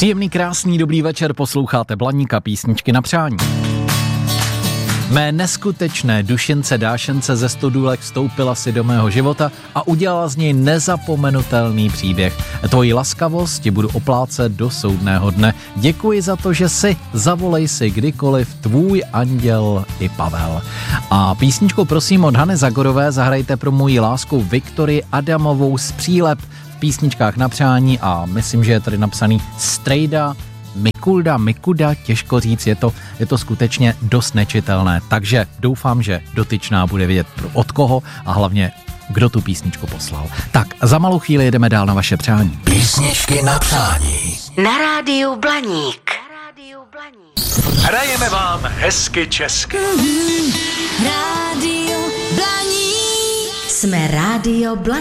Příjemný, krásný, dobrý večer, posloucháte Blaníka, písničky na přání. Mé neskutečné dušince dášence ze Stodůlek vstoupila si do mého života a udělala z něj nezapomenutelný příběh. Tvoji laskavost ti budu oplácet do soudného dne. Děkuji za to, že si, zavolej si kdykoliv, tvůj anděl i Pavel. A písničku prosím od Hany Zagorové zahrajte pro moji lásku Viktorii Adamovou z Přílep v písničkách na přání a myslím, že je tady napsaný Strejda, Mikuda, těžko říct, je to skutečně dost nečitelné, takže doufám, že dotyčná bude vědět od koho a hlavně kdo tu písničku poslal. Tak, za malou chvíli jedeme dál na vaše přání. Písničky na přání. Na rádiu Blaník. Hrajeme vám hezky česky. Rádio Blaník. Jsme Rádio Blaník.